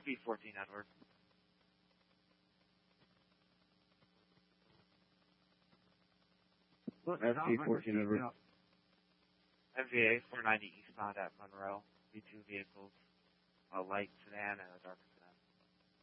SB14 Edward. SB14 Edward. MVA 490 eastbound at Monroe. B2 vehicles, a light sedan and a dark